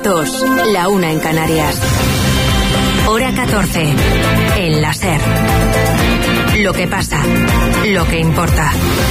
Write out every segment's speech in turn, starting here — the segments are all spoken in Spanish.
2, la 1 en Canarias. Hora 14, en la SER. Lo que pasa, lo que importa.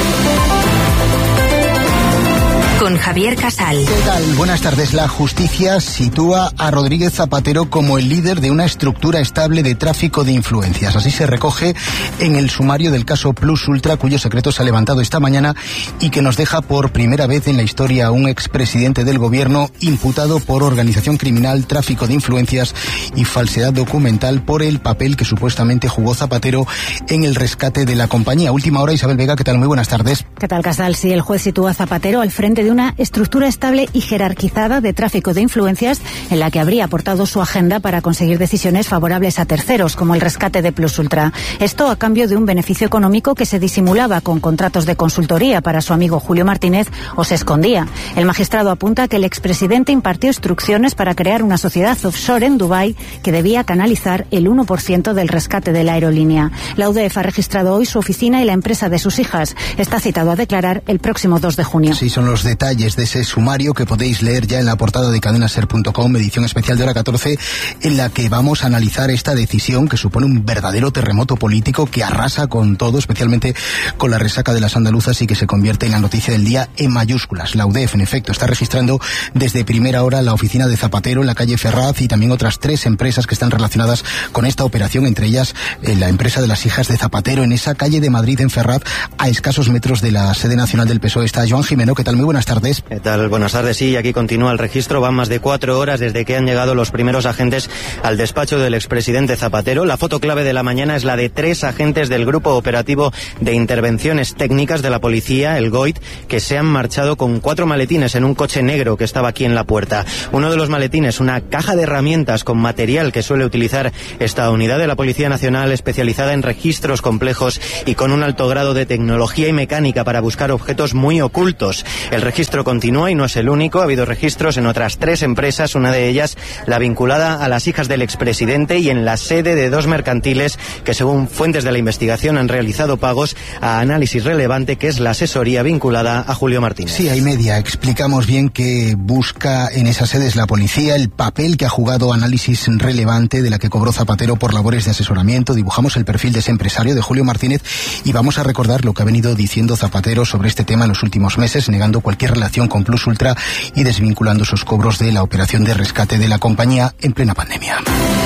Con Javier Casal. ¿Qué tal? Buenas tardes. La justicia sitúa a Rodríguez Zapatero como el líder de una estructura estable de tráfico de influencias. Así se recoge en el sumario del caso Plus Ultra, cuyo secreto se ha levantado esta mañana y que nos deja por primera vez en la historia a un expresidente del gobierno imputado por organización criminal, tráfico de influencias y falsedad documental por el papel que supuestamente jugó Zapatero en el rescate de la compañía. Última hora, Isabel Vega, ¿qué tal? Muy buenas tardes. ¿Qué tal, Casal? Sí, el juez sitúa a Zapatero al frente de una estructura estable y jerarquizada de tráfico de influencias en la que habría aportado su agenda para conseguir decisiones favorables a terceros, como el rescate de Plus Ultra. Esto a cambio de un beneficio económico que se disimulaba con contratos de consultoría para su amigo Julio Martínez o se escondía. El magistrado apunta que el expresidente impartió instrucciones para crear una sociedad offshore en Dubái que debía canalizar el 1% del rescate de la aerolínea. La UDEF ha registrado hoy su oficina y la empresa de sus hijas. Está citado a declarar el próximo 2 de junio. Sí, son los detalles de ese sumario que podéis leer ya en la portada de cadenaser.com, edición especial de hora 14, en la que vamos a analizar esta decisión que supone un verdadero terremoto político que arrasa con todo, especialmente con la resaca de las andaluzas, y que se convierte en la noticia del día en mayúsculas. La UDEF, en efecto, está registrando desde primera hora la oficina de Zapatero en la calle Ferraz y también otras 3 empresas que están relacionadas con esta operación, entre ellas la empresa de las hijas de Zapatero, en esa calle de Madrid, en Ferraz, a escasos metros de la sede nacional del PSOE. Está Joan Jimeno. ¿Qué tal? Muy buenas tardes. ¿Qué tal? Buenas tardes. Sí, aquí continúa el registro. Van más de 4 horas desde que han llegado los primeros agentes al despacho del expresidente Zapatero. La foto clave de la mañana es la de 3 agentes del Grupo Operativo de Intervenciones Técnicas de la Policía, el GOIT, que se han marchado con 4 maletines en un coche negro que estaba aquí en la puerta. Uno de los maletines, una caja de herramientas con material que suele utilizar esta unidad de la Policía Nacional, especializada en registros complejos y con un alto grado de tecnología y mecánica para buscar objetos muy ocultos. El registro continúa y no es el único. Ha habido registros en otras 3 empresas, una de ellas la vinculada a las hijas del expresidente y en la sede de 2 mercantiles que, según fuentes de la investigación, han realizado pagos a Análisis Relevante, que es la asesoría vinculada a Julio Martínez. Sí, hay media. Explicamos bien que busca en esas sedes la policía, el papel que ha jugado Análisis Relevante, de la que cobró Zapatero por labores de asesoramiento. Dibujamos el perfil de ese empresario, de Julio Martínez, y vamos a recordar lo que ha venido diciendo Zapatero sobre este tema en los últimos meses, negando cualquier relación con Plus Ultra y desvinculando sus cobros de la operación de rescate de la compañía en plena pandemia.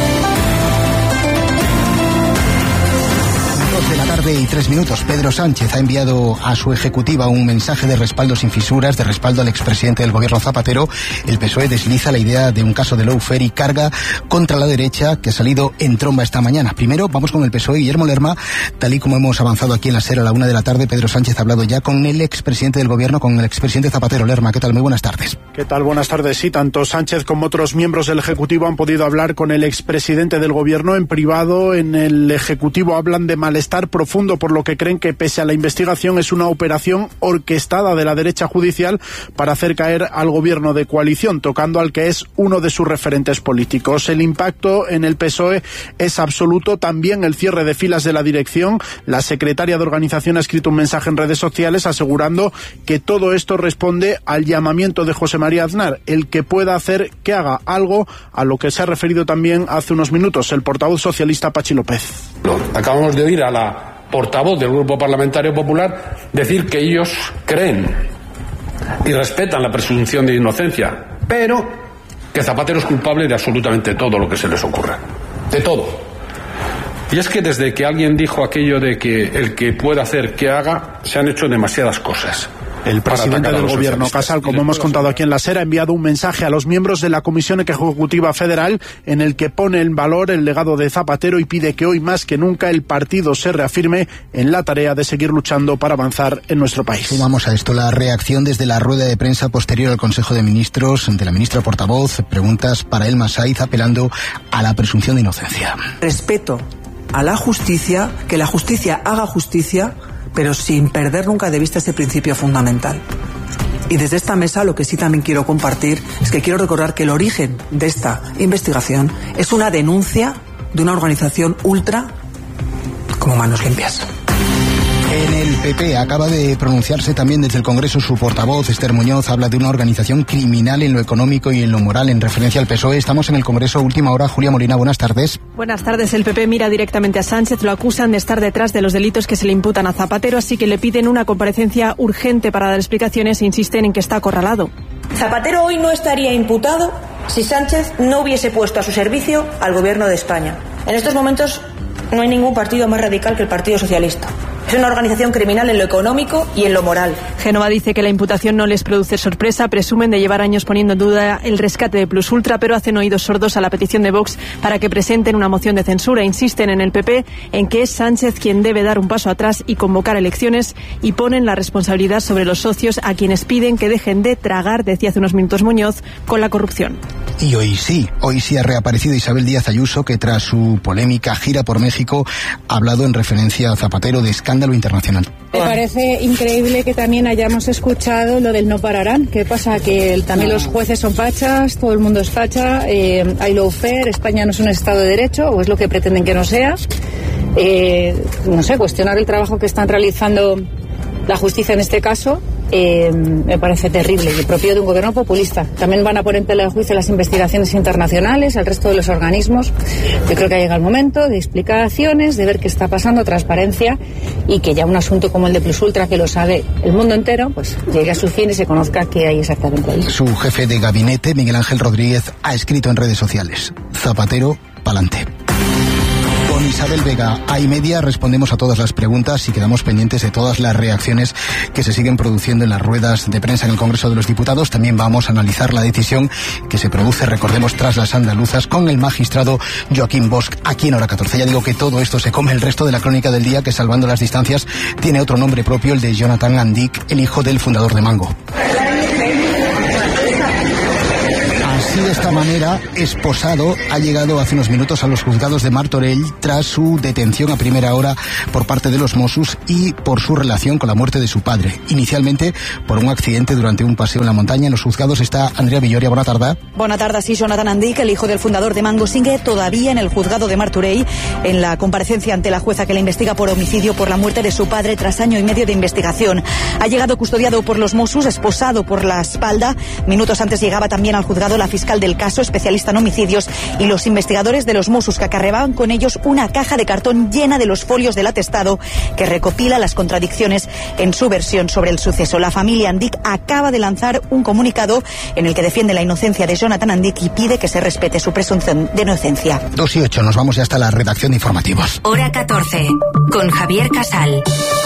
De la tarde y 3 minutos. Pedro Sánchez ha enviado a su ejecutiva un mensaje de respaldo sin fisuras, de respaldo al expresidente del gobierno Zapatero. El PSOE desliza la idea de un caso de lawfare y carga contra la derecha, que ha salido en tromba esta mañana. Primero vamos con el PSOE. Guillermo Lerma, tal y como hemos avanzado aquí en la SER a la 1 de la tarde, Pedro Sánchez ha hablado ya con el expresidente del gobierno, con el expresidente Zapatero. Lerma, ¿qué tal? Muy buenas tardes. ¿Qué tal? Buenas tardes. Sí, tanto Sánchez como otros miembros del ejecutivo han podido hablar con el expresidente del gobierno en privado. En el ejecutivo hablan de malestar profundo por lo que creen que, pese a la investigación, es una operación orquestada de la derecha judicial para hacer caer al gobierno de coalición, tocando al que es uno de sus referentes políticos. El impacto en el PSOE es absoluto. También el cierre de filas de la dirección. La secretaria de organización ha escrito un mensaje en redes sociales asegurando que todo esto responde al llamamiento de José María Aznar, el que pueda hacer que haga algo, a lo que se ha referido también hace unos minutos el portavoz socialista Pachi López. Acabamos de oír a la portavoz del Grupo Parlamentario Popular decir que ellos creen y respetan la presunción de inocencia, pero que Zapatero es culpable de absolutamente todo lo que se les ocurra. De todo. Y es que desde que alguien dijo aquello de que el que pueda hacer que haga, se han hecho demasiadas cosas. El presidente del gobierno, Casal, como hemos contado aquí en la SER, ha enviado un mensaje a los miembros de la Comisión Ejecutiva Federal en el que pone en valor el legado de Zapatero y pide que hoy más que nunca el partido se reafirme en la tarea de seguir luchando para avanzar en nuestro país. Sumamos a esto la reacción desde la rueda de prensa posterior al Consejo de Ministros de la ministra portavoz. Preguntas para Elma Saiz apelando a la presunción de inocencia. Respeto a la justicia, que la justicia haga justicia, pero sin perder nunca de vista ese principio fundamental. Y desde esta mesa lo que sí también quiero compartir es que quiero recordar que el origen de esta investigación es una denuncia de una organización ultra como Manos Limpias. En el PP acaba de pronunciarse también desde el Congreso su portavoz, Esther Muñoz, habla de una organización criminal en lo económico y en lo moral en referencia al PSOE. Estamos en el Congreso, última hora. Julia Molina, buenas tardes. Buenas tardes. El PP mira directamente a Sánchez, lo acusan de estar detrás de los delitos que se le imputan a Zapatero, así que le piden una comparecencia urgente para dar explicaciones e insisten en que está acorralado. Zapatero hoy no estaría imputado si Sánchez no hubiese puesto a su servicio al gobierno de España. En estos momentos no hay ningún partido más radical que el Partido Socialista. Es una organización criminal en lo económico y en lo moral. Génova dice que la imputación no les produce sorpresa, presumen de llevar años poniendo en duda el rescate de Plus Ultra, pero hacen oídos sordos a la petición de Vox para que presenten una moción de censura. Insisten en el PP en que es Sánchez quien debe dar un paso atrás y convocar elecciones, y ponen la responsabilidad sobre los socios, a quienes piden que dejen de tragar, decía hace unos minutos Muñoz, con la corrupción. Y hoy sí ha reaparecido Isabel Díaz Ayuso, que tras su polémica gira por México ha hablado en referencia a Zapatero de escándalo internacional. Me parece increíble que también hayamos escuchado lo del no pararán. ¿Qué pasa? Que también los jueces son fachas, todo el mundo es facha, hay lawfare, España no es un Estado de Derecho, o es lo que pretenden que no sea. No sé, cuestionar el trabajo que están realizando la justicia en este caso me parece terrible y propio de un gobierno populista. También van a poner en tela de juicio las investigaciones internacionales, el resto de los organismos. Yo creo que ha llegado el momento de explicaciones, de ver qué está pasando, transparencia, y que ya un asunto como el de Plus Ultra, que lo sabe el mundo entero, pues llegue a su fin y se conozca qué hay exactamente ahí. Su jefe de gabinete, Miguel Ángel Rodríguez, ha escrito en redes sociales: Zapatero, pa'lante. Con Isabel Vega, A&Media, respondemos a todas las preguntas y quedamos pendientes de todas las reacciones que se siguen produciendo en las ruedas de prensa en el Congreso de los Diputados. También vamos a analizar la decisión que se produce, recordemos, tras las andaluzas, con el magistrado Joaquín Bosch, aquí en Hora 14. Ya digo que todo esto se come el resto de la crónica del día, que, salvando las distancias, tiene otro nombre propio, el de Jonathan Andic, el hijo del fundador de Mango. Así, de esta manera, esposado ha llegado hace unos minutos a los juzgados de Martorell tras su detención a primera hora por parte de los Mossos y por su relación con la muerte de su padre. Inicialmente por un accidente durante un paseo en la montaña. En los juzgados está Andrea Villoria. Buena tarde. Buena tarde. Sí, Jonathan Andic, el hijo del fundador de Mango, sigue todavía en el juzgado de Martorell en la comparecencia ante la jueza que le investiga por homicidio por la muerte de su padre tras año y medio de investigación. Ha llegado custodiado por los Mossos, esposado por la espalda. Minutos antes llegaba también al juzgado la fiscal del caso, especialista en homicidios, y los investigadores de los Mossos, que acarreaban con ellos una caja de cartón llena de los folios del atestado que recopila las contradicciones en su versión sobre el suceso. La familia Andic acaba de lanzar un comunicado en el que defiende la inocencia de Jonathan Andic y pide que se respete su presunción de inocencia. 2:08, nos vamos ya hasta la redacción de informativos. Hora 14, con Javier Casal.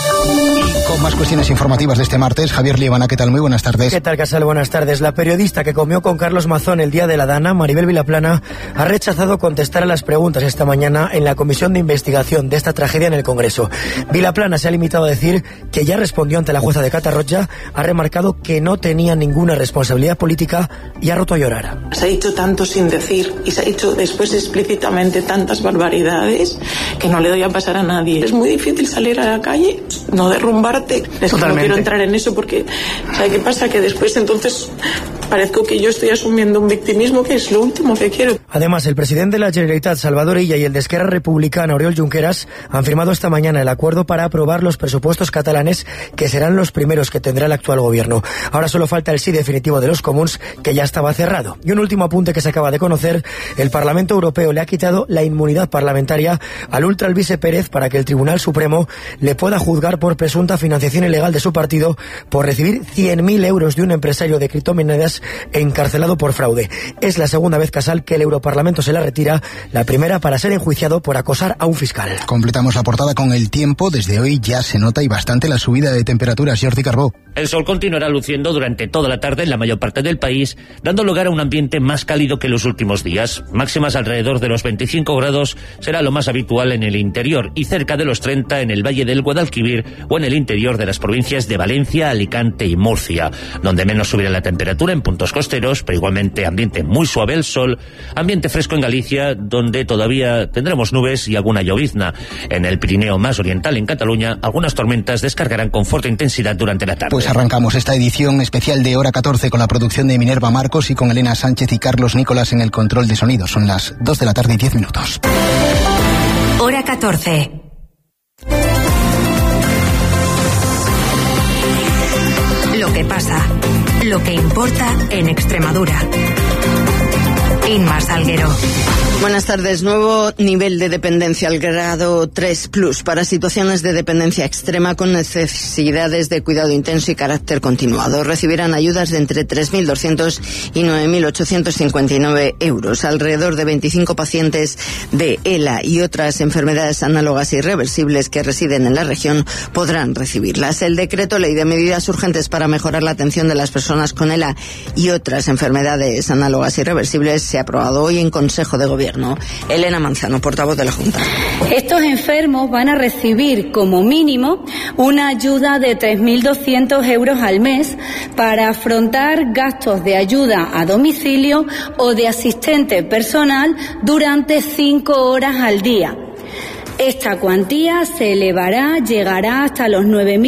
Y con más cuestiones informativas de este martes, Javier Liebana, ¿qué tal? Muy buenas tardes. ¿Qué tal, Casal? Buenas tardes. La periodista que comió con Carlos Mazón el día de la Dana, Maribel Vilaplana, ha rechazado contestar a las preguntas esta mañana en la comisión de investigación de esta tragedia en el Congreso. Vilaplana se ha limitado a decir que ya respondió ante la jueza de Catarroja, ha remarcado que no tenía ninguna responsabilidad política y ha roto a llorar. Se ha dicho tanto sin decir y se ha dicho después explícitamente tantas barbaridades que no le doy a pasar a nadie. Es muy difícil salir a la calle, no derrumbarte. Es que no quiero entrar en eso porque, ¿sabe qué pasa? Que después entonces parezco que yo estoy asumiendo un victimismo que es lo último que quiero. Además, el presidente de la Generalitat, Salvador Illa, y el de Esquerra Republicana, Oriol Junqueras, han firmado esta mañana el acuerdo para aprobar los presupuestos catalanes, que serán los primeros que tendrá el actual gobierno. Ahora solo falta el sí definitivo de los comuns, que ya estaba cerrado. Y un último apunte que se acaba de conocer: el Parlamento Europeo le ha quitado la inmunidad parlamentaria al ultralvise Pérez para que el Tribunal Supremo le pueda juzgar por presunta financiación ilegal de su partido por recibir 100.000 euros de un empresario de criptomonedas encarcelado por fraude. Es la segunda vez, Casal, que el Europarlamento se la retira, la primera para ser enjuiciado por acosar a un fiscal. Completamos la portada con el tiempo. Desde hoy ya se nota y bastante la subida de temperaturas. Jordi Carbó. El sol continuará luciendo durante toda la tarde en la mayor parte del país, dando lugar a un ambiente más cálido que los últimos días. Máximas alrededor de los 25 grados será lo más habitual en el interior y cerca de los 30 en el Valle del Guadalquivir o en el interior de las provincias de Valencia, Alicante y Murcia. Donde menos subirá la temperatura en puntos costeros, pero igualmente ambiente muy suave el sol. Ambiente fresco en Galicia, donde todavía tendremos nubes y alguna llovizna. En el Pirineo más oriental, en Cataluña, algunas tormentas descargarán con fuerte intensidad durante la tarde. Pues arrancamos esta edición especial de Hora 14 con la producción de Minerva Marcos y con Elena Sánchez y Carlos Nicolás en el control de sonido. Son las 2 de la tarde y 10 minutos. Hora 14. que pasa, lo que importa en Extremadura. Inma Salguero. Buenas tardes. Nuevo nivel de dependencia, el grado 3+ para situaciones de dependencia extrema con necesidades de cuidado intenso y carácter continuado. Recibirán ayudas de entre 3.200 y 9.859 euros. Alrededor de 25 pacientes de ELA y otras enfermedades análogas irreversibles que residen en la región podrán recibirlas. El decreto ley de medidas urgentes para mejorar la atención de las personas con ELA y otras enfermedades análogas irreversibles se ha aprobado hoy en Consejo de Gobierno. Elena Manzano, portavoz de la Junta. Estos enfermos van a recibir como mínimo una ayuda de 3.200 euros al mes para afrontar gastos de ayuda a domicilio o de asistente personal durante 5 horas al día. Esta cuantía se llegará hasta los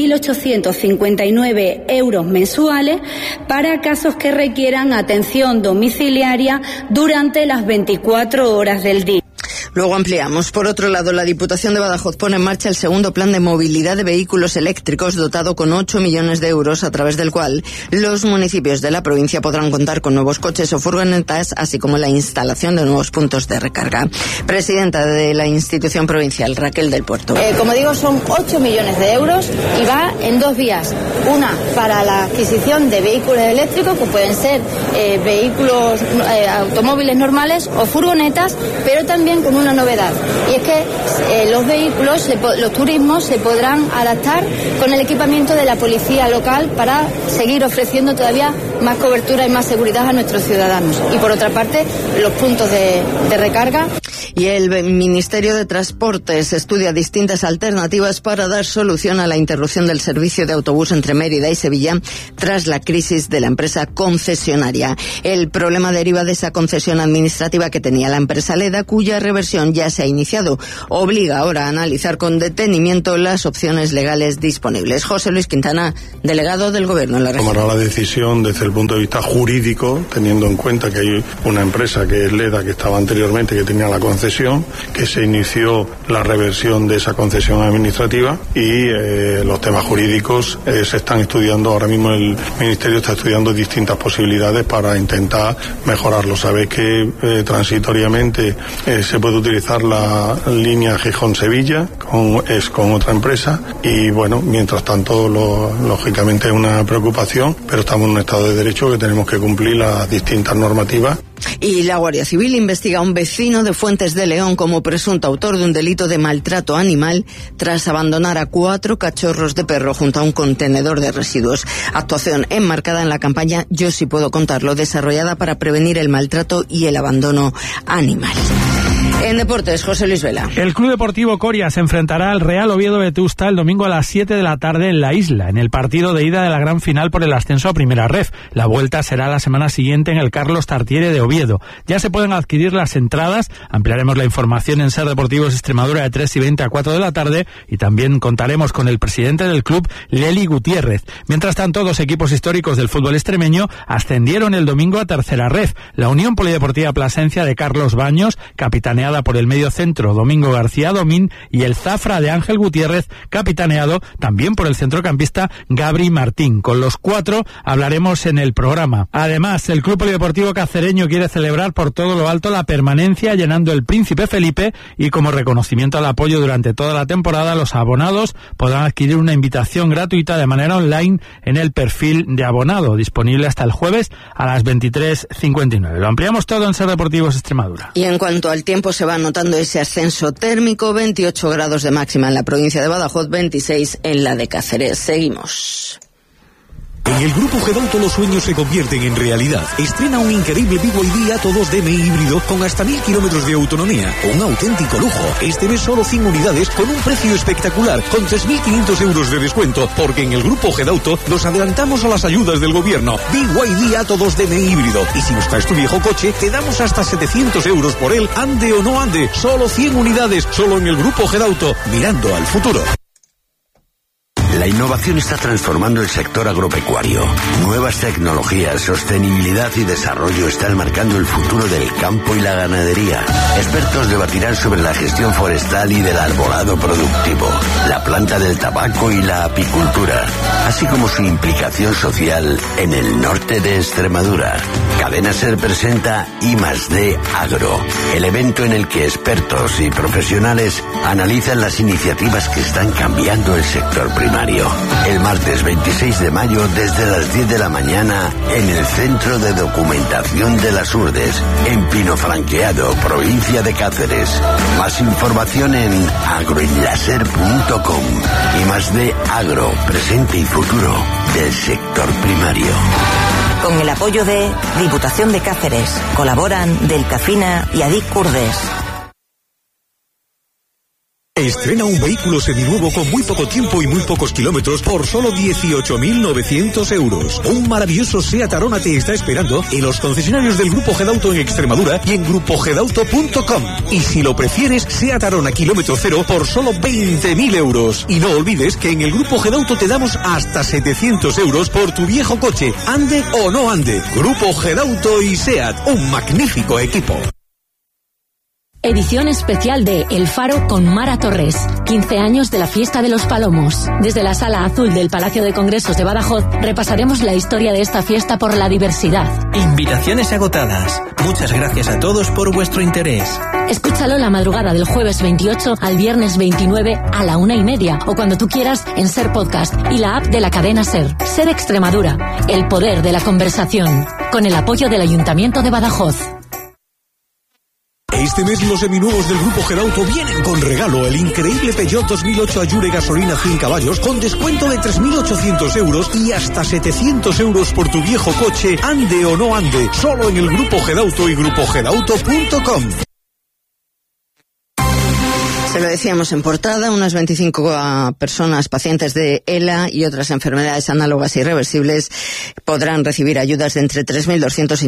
9.859 euros mensuales para casos que requieran atención domiciliaria durante las 24 horas del día. Luego ampliamos. Por otro lado, la Diputación de Badajoz pone en marcha el segundo plan de movilidad de vehículos eléctricos dotado con 8 millones de euros, a través del cual los municipios de la provincia podrán contar con nuevos coches o furgonetas, así como la instalación de nuevos puntos de recarga. Presidenta de la institución provincial, Raquel del Puerto. Como digo, son 8 millones de euros y va en 2 vías. Una para la adquisición de vehículos eléctricos, que pueden ser vehículos, automóviles normales o furgonetas, pero también con una novedad, y es que los vehículos, los turismos se podrán adaptar con el equipamiento de la policía local para seguir ofreciendo todavía más cobertura y más seguridad a nuestros ciudadanos. Y por otra parte, los puntos de recarga. Y el Ministerio de Transportes estudia distintas alternativas para dar solución a la interrupción del servicio de autobús entre Mérida y Sevilla tras la crisis de la empresa concesionaria. El problema deriva de esa concesión administrativa que tenía la empresa Leda, cuya reversión ya se ha iniciado. Obliga ahora a analizar con detenimiento las opciones legales disponibles. José Luis Quintana, delegado del Gobierno en la región. Tomará la decisión desde el punto de vista jurídico, teniendo en cuenta que hay una empresa que es Leda, que estaba anteriormente, que tenía la concesión, que se inició la reversión de esa concesión administrativa, y los temas jurídicos se están estudiando. Ahora mismo el Ministerio está estudiando distintas posibilidades para intentar mejorarlo. Sabéis que transitoriamente se puede utilizar la línea Gijón-Sevilla con otra empresa, y bueno, mientras tanto lógicamente es una preocupación, pero estamos en un estado de derecho que tenemos que cumplir las distintas normativas. Y la Guardia Civil investiga a un vecino de Fuentes de León como presunto autor de un delito de maltrato animal tras abandonar a 4 cachorros de perro junto a un contenedor de residuos. Actuación enmarcada en la campaña Yo sí puedo contarlo, desarrollada para prevenir el maltrato y el abandono animal. En deportes, José Luis Vela. El Club Deportivo Coria se enfrentará al Real Oviedo Vetusta el domingo a las 7 de la tarde en la isla, en el partido de ida de la gran final por el ascenso a Primera Ref. La vuelta será la semana siguiente en el Carlos Tartiere de Oviedo. Ya se pueden adquirir las entradas. Ampliaremos la información en Ser Deportivos Extremadura de 3:20 a 4 de la tarde, y también contaremos con el presidente del club, Leli Gutiérrez. Mientras tanto, 2 equipos históricos del fútbol extremeño ascendieron el domingo a Tercera Ref. La Unión Polideportiva Plasencia de Carlos Baños, capitaneada por el mediocentro Domingo García Domín, y el Zafra de Ángel Gutiérrez, capitaneado también por el centrocampista Gabri Martín. Con los 4 hablaremos en el programa. Además, el Club Polideportivo Cacereño quiere celebrar por todo lo alto la permanencia llenando el Príncipe Felipe, y como reconocimiento al apoyo durante toda la temporada, los abonados podrán adquirir una invitación gratuita de manera online en el perfil de abonado, disponible hasta el jueves a las 23:59. Lo ampliamos todo en Ser Deportivos Extremadura. Y en cuanto al tiempo, se va notando ese ascenso térmico: 28 grados de máxima en la provincia de Badajoz, 26 en la de Cáceres. Seguimos. En el Grupo Gedauto los sueños se convierten en realidad. Estrena un increíble BYD Atto 2 DMI híbrido con hasta 1000 kilómetros de autonomía. Un auténtico lujo. Este mes solo 100 unidades con un precio espectacular, con 3.500 euros de descuento, porque en el Grupo Gedauto nos adelantamos a las ayudas del gobierno. BYD Atto 2 DMI híbrido. Y si nos traes tu viejo coche, te damos hasta 700 euros por él, ande o no ande. Solo 100 unidades, solo en el Grupo Gedauto, mirando al futuro. La innovación está transformando el sector agropecuario. Nuevas tecnologías, sostenibilidad y desarrollo están marcando el futuro del campo y la ganadería. Expertos debatirán sobre la gestión forestal y del arbolado productivo, la planta del tabaco y la apicultura, así como su implicación social en el norte de Extremadura. Cadena SER presenta I+D Agro, el evento en el que expertos y profesionales analizan las iniciativas que están cambiando el sector primario. El martes 26 de mayo desde las 10 de la mañana en el Centro de Documentación de las Urdes, en Pinofranqueado, provincia de Cáceres. Más información en agroenlaser.com. I+D Agro, presente y futuro del sector primario. Con el apoyo de Diputación de Cáceres, colaboran Deltafina y Adic Urdes. Estrena un vehículo seminuevo con muy poco tiempo y muy pocos kilómetros por solo 18.900 euros. Un maravilloso SEAT Arona te está esperando en los concesionarios del Grupo Gedauto en Extremadura y en grupogedauto.com. Y si lo prefieres, SEAT Arona kilómetro cero por solo 20.000 euros. Y no olvides que en el Grupo Gedauto te damos hasta 700 euros por tu viejo coche, ande o no ande. Grupo Gedauto y SEAT, un magnífico equipo. Edición especial de El Faro con Mara Torres. 15 años de la Fiesta de los Palomos. Desde la Sala Azul del Palacio de Congresos de Badajoz repasaremos la historia de esta fiesta por la diversidad. Invitaciones agotadas. Muchas gracias a todos por vuestro interés. Escúchalo la madrugada del jueves 28 al viernes 29 a la 1:30 o cuando tú quieras en SER Podcast y la app de la cadena SER. SER Extremadura. El poder de la conversación. Con el apoyo del Ayuntamiento de Badajoz. Este mes los seminuevos del Grupo Gedauto vienen con regalo: el increíble Peugeot 2008 Allure gasolina 100 caballos con descuento de 3.800 euros y hasta 700 euros por tu viejo coche, ande o no ande, solo en el Grupo Gedauto y grupogedauto.com. Se lo decíamos en portada, unas 25 personas pacientes de ELA y otras enfermedades análogas irreversibles podrán recibir ayudas de entre 3.200 y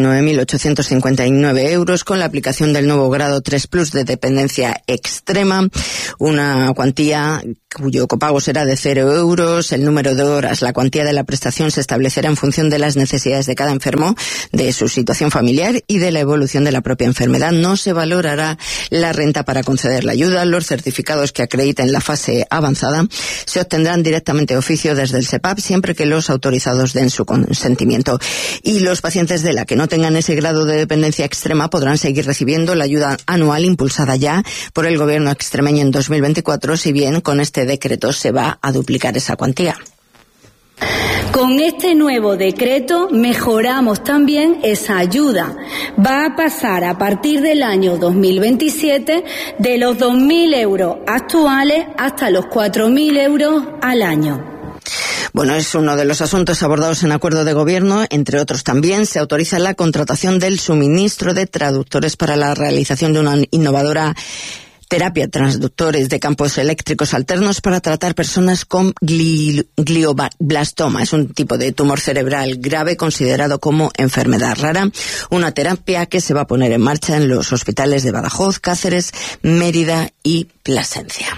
9.859 euros con la aplicación del nuevo grado 3 Plus de dependencia extrema, una cuantía cuyo copago será de 0 euros. El número de horas, la cuantía de la prestación se establecerá en función de las necesidades de cada enfermo, de su situación familiar y de la evolución de la propia enfermedad. No se valorará la renta para conceder la ayuda. Los certificados que acrediten la fase avanzada se obtendrán directamente de oficio desde el SEPAP siempre que los autorizados den su consentimiento. Y los pacientes de la que no tengan ese grado de dependencia extrema podrán seguir recibiendo la ayuda anual impulsada ya por el gobierno extremeño en 2024, si bien con este decreto se va a duplicar esa cuantía. Con este nuevo decreto mejoramos también esa ayuda. Va a pasar a partir del año 2027 de los 2.000 euros actuales hasta los 4.000 euros al año. Bueno, es uno de los asuntos abordados en acuerdo de gobierno. Entre otros también se autoriza la contratación del suministro de traductores para la realización de una innovadora terapia transductores de campos eléctricos alternos para tratar personas con glioblastoma. Es un tipo de tumor cerebral grave considerado como enfermedad rara. Una terapia que se va a poner en marcha en los hospitales de Badajoz, Cáceres, Mérida y Plasencia.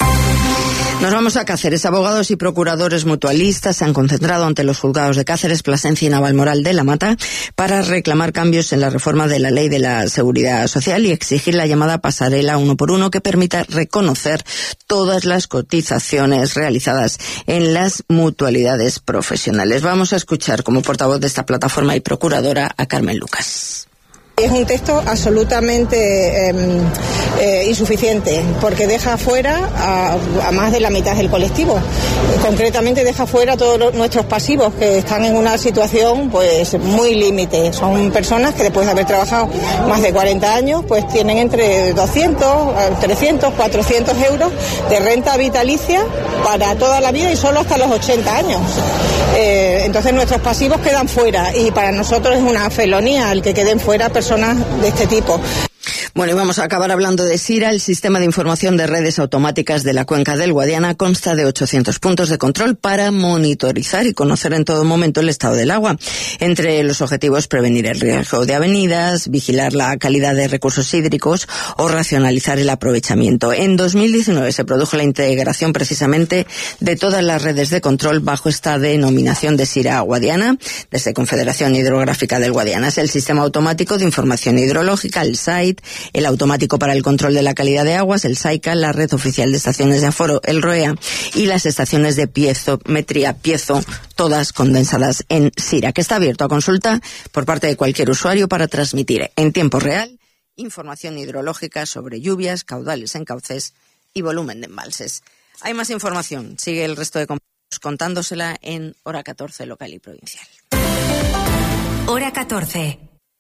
Nos vamos a Cáceres. Abogados y procuradores mutualistas se han concentrado ante los juzgados de Cáceres, Plasencia y Navalmoral de la Mata para reclamar cambios en la reforma de la Ley de la Seguridad Social y exigir la llamada pasarela 1x1 que permita reconocer todas las cotizaciones realizadas en las mutualidades profesionales. Vamos a escuchar como portavoz de esta plataforma y procuradora a Carmen Lucas. Es un texto absolutamente insuficiente porque deja fuera a más de la mitad del colectivo. Concretamente deja fuera a todos nuestros pasivos que están en una situación pues muy límite. Son personas que después de haber trabajado más de 40 años pues tienen entre 200, 300, 400 euros de renta vitalicia para toda la vida y solo hasta los 80 años. Entonces nuestros pasivos quedan fuera y para nosotros es una felonía el que queden fuera personas de este tipo. Bueno, y vamos a acabar hablando de SIRA. El sistema de información de redes automáticas de la cuenca del Guadiana consta de 800 puntos de control para monitorizar y conocer en todo momento el estado del agua. Entre los objetivos, prevenir el riesgo de avenidas, vigilar la calidad de recursos hídricos o racionalizar el aprovechamiento. En 2019 se produjo la integración precisamente de todas las redes de control bajo esta denominación de SIRA Guadiana, desde Confederación Hidrográfica del Guadiana. Es el sistema automático de información hidrológica, el SAIT, el automático para el control de la calidad de aguas, el SAICA, la red oficial de estaciones de aforo, el ROEA, y las estaciones de piezometría, todas condensadas en SIRA, que está abierto a consulta por parte de cualquier usuario para transmitir en tiempo real información hidrológica sobre lluvias, caudales en cauces y volumen de embalses. Hay más información. Sigue el resto de compañeros contándosela en Hora 14 local y provincial. Hora 14.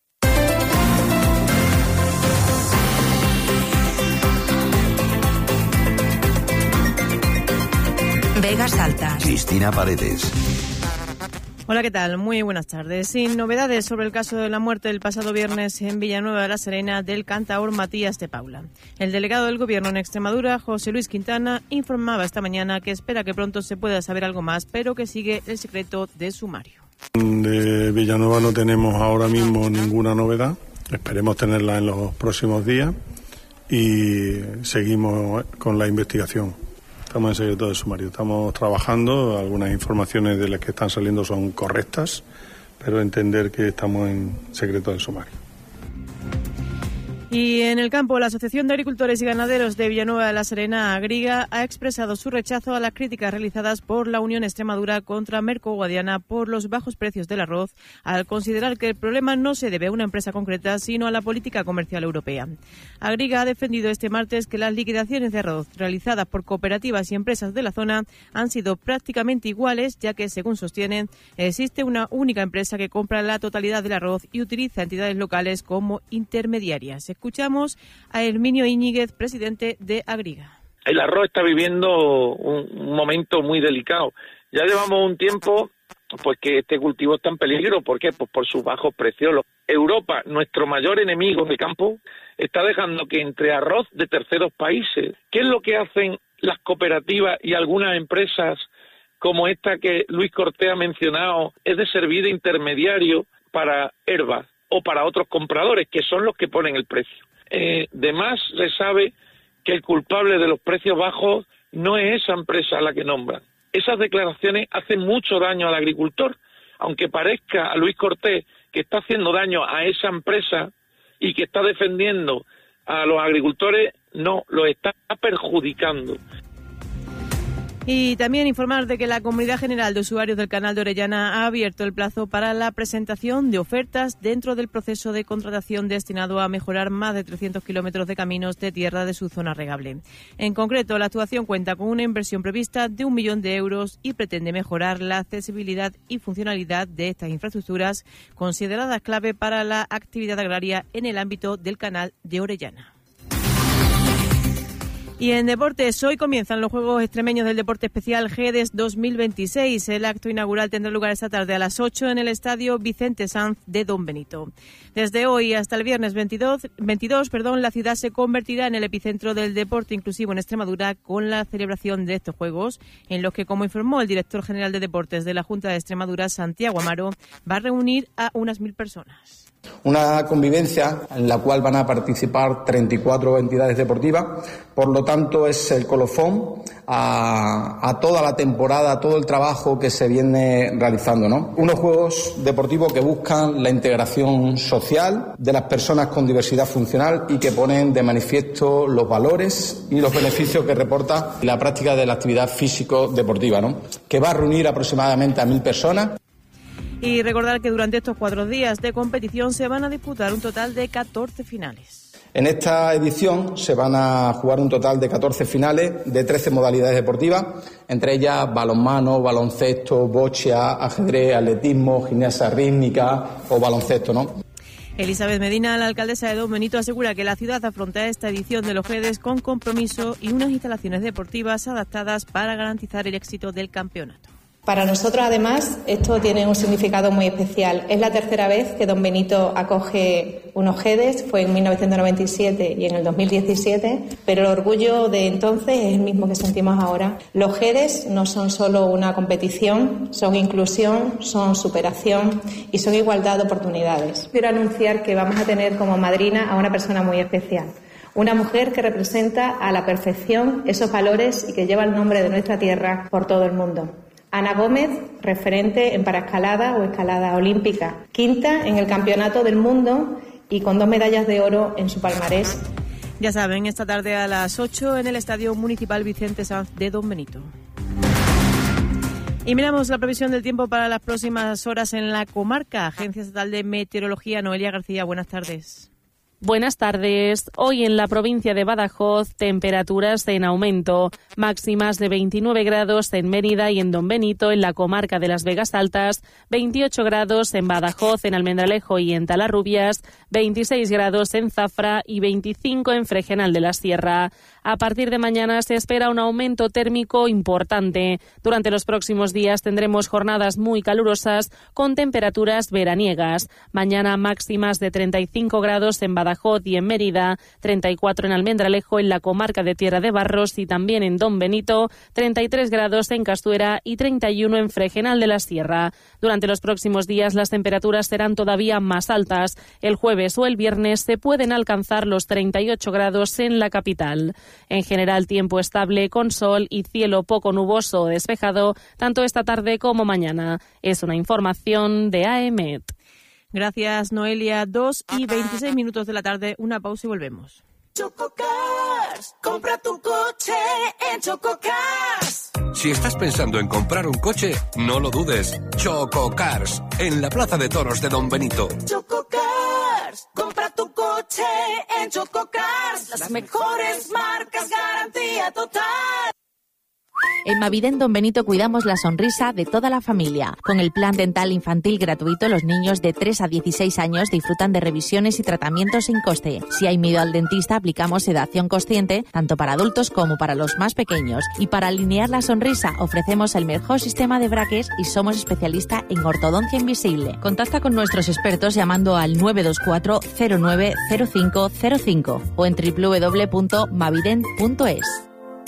Vegas Altas. Cristina Paredes. Hola, ¿qué tal? Muy buenas tardes. Sin novedades sobre el caso de la muerte del pasado viernes en Villanueva de la Serena del cantaor Matías de Paula. El delegado del Gobierno en Extremadura, José Luis Quintana, informaba esta mañana que espera que pronto se pueda saber algo más, pero que sigue el secreto de sumario. De Villanueva no tenemos ahora mismo ninguna novedad. Esperemos tenerla en los próximos días y seguimos con la investigación. Estamos en secreto de sumario, estamos trabajando, algunas informaciones de las que están saliendo son correctas, pero entender que estamos en secreto de sumario. Y en el campo, la Asociación de Agricultores y Ganaderos de Villanueva de la Serena, Agriga, ha expresado su rechazo a las críticas realizadas por la Unión Extremadura contra Merco Guadiana por los bajos precios del arroz, al considerar que el problema no se debe a una empresa concreta, sino a la política comercial europea. Agriga ha defendido este martes que las liquidaciones de arroz realizadas por cooperativas y empresas de la zona han sido prácticamente iguales, ya que, según sostienen, existe una única empresa que compra la totalidad del arroz y utiliza entidades locales como intermediarias. Escuchamos a Herminio Íñiguez, presidente de Agriga. El arroz está viviendo un momento muy delicado. Ya llevamos un tiempo pues que este cultivo está en peligro. ¿Por qué? Pues por sus bajos precios. Europa, nuestro mayor enemigo en el campo, está dejando que entre arroz de terceros países, ¿qué es lo que hacen las cooperativas y algunas empresas como esta que Luis Cortés ha mencionado? Es de servir de intermediario para Herbas o para otros compradores, que son los que ponen el precio. De más se sabe que el culpable de los precios bajos no es esa empresa a la que nombran. Esas declaraciones hacen mucho daño al agricultor, aunque parezca a Luis Cortés que está haciendo daño a esa empresa y que está defendiendo a los agricultores, no, los está perjudicando. Y también informar de que la Comunidad General de Usuarios del Canal de Orellana ha abierto el plazo para la presentación de ofertas dentro del proceso de contratación destinado a mejorar más de 300 kilómetros de caminos de tierra de su zona regable. En concreto, la actuación cuenta con una inversión prevista de 1 millón de euros y pretende mejorar la accesibilidad y funcionalidad de estas infraestructuras, consideradas clave para la actividad agraria en el ámbito del Canal de Orellana. Y en deportes, hoy comienzan los Juegos Extremeños del Deporte Especial GEDES 2026. El acto inaugural tendrá lugar esta tarde a las 8 en el Estadio Vicente Sanz de Don Benito. Desde hoy hasta el viernes 22, la ciudad se convertirá en el epicentro del deporte inclusivo en Extremadura con la celebración de estos Juegos, en los que, como informó el director general de Deportes de la Junta de Extremadura, Santiago Amaro, va a reunir a unas 1.000 personas. Una convivencia en la cual van a participar 34 entidades deportivas, por lo tanto es el colofón a toda la temporada, a todo el trabajo que se viene realizando, ¿no? Unos juegos deportivos que buscan la integración social de las personas con diversidad funcional y que ponen de manifiesto los valores y los beneficios que reporta la práctica de la actividad físico-deportiva, ¿no? Que va a reunir aproximadamente a 1.000 personas. Y recordar que durante estos 4 días de competición se van a disputar un total de 14 finales. En esta edición se van a jugar un total de 14 finales de 13 modalidades deportivas, entre ellas balonmano, baloncesto, bocha, ajedrez, atletismo, gimnasia rítmica o baloncesto, ¿no? Elizabeth Medina, la alcaldesa de Don Benito, asegura que la ciudad afronta esta edición de los GEDES con compromiso y unas instalaciones deportivas adaptadas para garantizar el éxito del campeonato. Para nosotros, además, esto tiene un significado muy especial. Es la tercera vez que Don Benito acoge unos JEDES, fue en 1997 y en el 2017, pero el orgullo de entonces es el mismo que sentimos ahora. Los JEDES no son solo una competición, son inclusión, son superación y son igualdad de oportunidades. Quiero anunciar que vamos a tener como madrina a una persona muy especial. Una mujer que representa a la perfección esos valores y que lleva el nombre de nuestra tierra por todo el mundo. Ana Gómez, referente en paraescalada o escalada olímpica, quinta en el Campeonato del Mundo y con 2 medallas de oro en su palmarés. Ya saben, esta tarde a las 8 en el Estadio Municipal Vicente Sanz de Don Benito. Y miramos la previsión del tiempo para las próximas horas en la comarca. Agencia Estatal de Meteorología, Noelia García, buenas tardes. Buenas tardes. Hoy en la provincia de Badajoz, temperaturas en aumento. Máximas de 29 grados en Mérida y en Don Benito, en la comarca de las Vegas Altas, 28 grados en Badajoz, en Almendralejo y en Talarrubias, 26 grados en Zafra y 25 en Fregenal de la Sierra. A partir de mañana se espera un aumento térmico importante. Durante los próximos días tendremos jornadas muy calurosas con temperaturas veraniegas. Mañana máximas de 35 grados en Badajoz y en Mérida, 34 en Almendralejo, en la comarca de Tierra de Barros y también en Don Benito, 33 grados en Castuera y 31 en Fregenal de la Sierra. Durante los próximos días las temperaturas serán todavía más altas. El jueves o el viernes se pueden alcanzar los 38 grados en la capital. En general, tiempo estable con sol y cielo poco nuboso o despejado, tanto esta tarde como mañana. Es una información de AEMET. Gracias, Noelia. 2:26 de la tarde. Una pausa y volvemos. Chococars, compra tu coche en Chococars. Si estás pensando en comprar un coche, no lo dudes. Chococars, en la Plaza de Toros de Don Benito. Chococars, compra tu coche en Chococars. Las mejores marcas, garantía total. En Maviden Don Benito cuidamos la sonrisa de toda la familia. Con el plan dental infantil gratuito, los niños de 3 a 16 años disfrutan de revisiones y tratamientos sin coste. Si hay miedo al dentista, aplicamos sedación consciente, tanto para adultos como para los más pequeños. Y para alinear la sonrisa, ofrecemos el mejor sistema de braques y somos especialistas en ortodoncia invisible. Contacta con nuestros expertos llamando al 924 090505 o en www.maviden.es.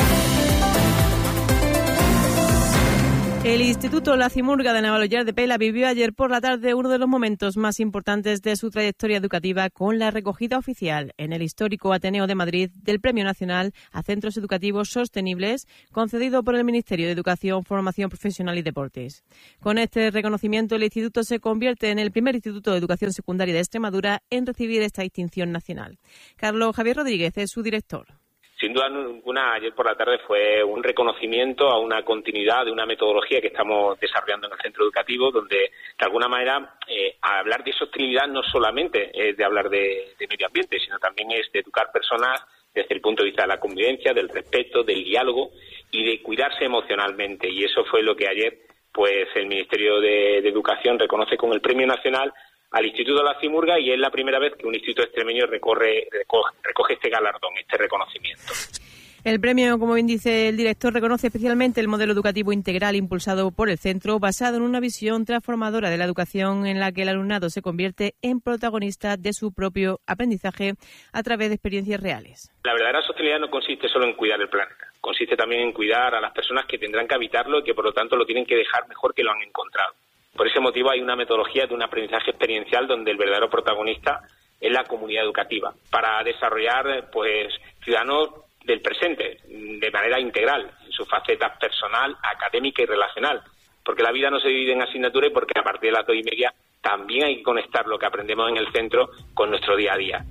El Instituto La Cimurga de Navalollar de Pela vivió ayer por la tarde uno de los momentos más importantes de su trayectoria educativa con la recogida oficial en el histórico Ateneo de Madrid del Premio Nacional a Centros Educativos Sostenibles concedido por el Ministerio de Educación, Formación Profesional y Deportes. Con este reconocimiento, el instituto se convierte en el primer instituto de educación secundaria de Extremadura en recibir esta distinción nacional. Carlos Javier Rodríguez es su director. Sin duda ninguna, ayer por la tarde fue un reconocimiento a una continuidad de una metodología que estamos desarrollando en el centro educativo, donde de alguna manera hablar de sostenibilidad no solamente es de hablar de medio ambiente, sino también es de educar personas desde el punto de vista de la convivencia, del respeto, del diálogo y de cuidarse emocionalmente. Y eso fue lo que ayer pues el Ministerio de Educación reconoce con el Premio Nacional al Instituto La Cimurga, y es la primera vez que un instituto extremeño recoge este galardón, este reconocimiento. El premio, como bien dice el director, reconoce especialmente el modelo educativo integral impulsado por el centro, basado en una visión transformadora de la educación en la que el alumnado se convierte en protagonista de su propio aprendizaje a través de experiencias reales. La verdadera sostenibilidad no consiste solo en cuidar el planeta, consiste también en cuidar a las personas que tendrán que habitarlo y que por lo tanto lo tienen que dejar mejor que lo han encontrado. Por ese motivo hay una metodología de un aprendizaje experiencial donde el verdadero protagonista es la comunidad educativa, para desarrollar pues ciudadanos del presente de manera integral, en sus facetas personal, académica y relacional, porque la vida no se divide en asignaturas y porque a partir de las 2:30 también hay que conectar lo que aprendemos en el centro con nuestro día a día.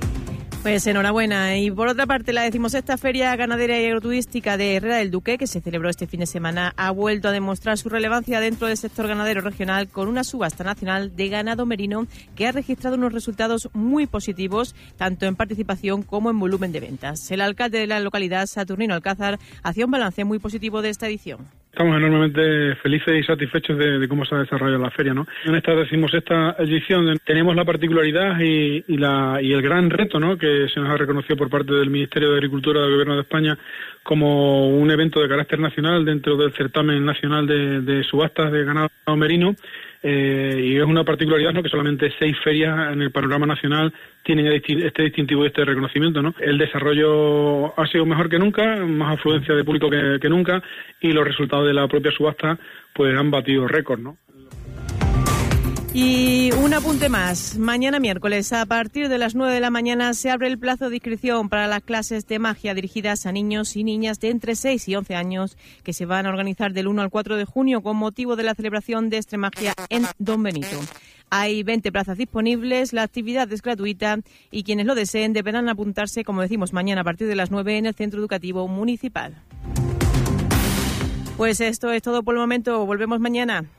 Pues enhorabuena. Y por otra parte, la 16ª Feria Ganadera y Agroturística de Herrera del Duque, que se celebró este fin de semana, ha vuelto a demostrar su relevancia dentro del sector ganadero regional con una subasta nacional de ganado merino que ha registrado unos resultados muy positivos, tanto en participación como en volumen de ventas. El alcalde de la localidad, Saturnino Alcázar, hacía un balance muy positivo de esta edición. Estamos enormemente felices y satisfechos de cómo se ha desarrollado la feria, ¿no? En esta 16ª edición tenemos la particularidad y el gran reto, ¿no?, que se nos ha reconocido por parte del Ministerio de Agricultura del Gobierno de España como un evento de carácter nacional dentro del certamen nacional de subastas de ganado merino. Y es una particularidad, ¿no?, que solamente 6 ferias en el panorama nacional tienen este distintivo y este reconocimiento, ¿no? El desarrollo ha sido mejor que nunca, más afluencia de público que nunca, y los resultados de la propia subasta pues han batido récord, ¿no? Y un apunte más. Mañana miércoles, a partir de las 9 de la mañana, se abre el plazo de inscripción para las clases de magia dirigidas a niños y niñas de entre 6 y 11 años que se van a organizar del 1 al 4 de junio con motivo de la celebración de Extremagia en Don Benito. Hay 20 plazas disponibles, la actividad es gratuita y quienes lo deseen deberán apuntarse, como decimos, mañana a partir de las 9 en el Centro Educativo Municipal. Pues esto es todo por el momento. Volvemos mañana.